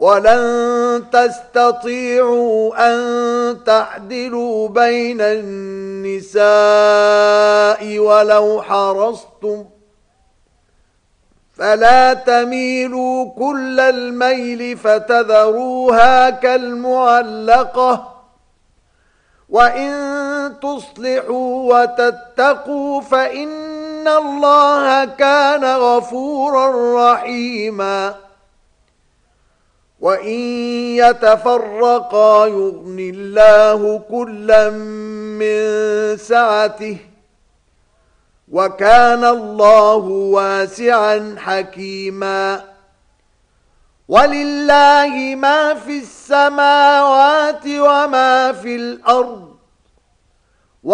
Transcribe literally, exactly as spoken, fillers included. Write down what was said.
ولن تستطيعوا أن تعدلوا بين النساء ولو حرصتم فلا تميلوا كل الميل فتذروها كالمعلقة وإن تصلحوا وتتقوا فإن الله كان غفورا رحيما وإن يتفرقا يغن الله كلا من سعته وكان الله واسعا حكيما ولله ما في السماوات وما في الأرض